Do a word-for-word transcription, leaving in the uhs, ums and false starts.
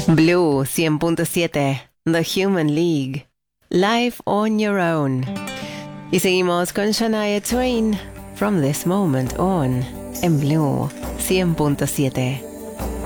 Blue cien punto siete, The Human League, Life on Your Own. Y seguimos con Shania Twain, From This Moment On, en Blue cien punto siete.